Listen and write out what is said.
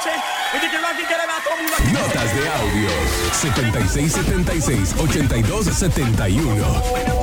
noche. Y que aquí que le va a todo el mundo aquí. Notas de audio 7676-8271.